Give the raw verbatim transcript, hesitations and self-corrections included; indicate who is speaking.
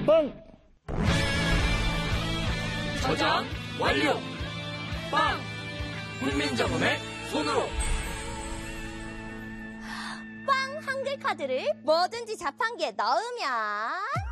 Speaker 1: 빵!
Speaker 2: 저장 완료! 빵! 국민정음의 손으로!
Speaker 3: 빵 한글 카드를 뭐든지 자판기에 넣으면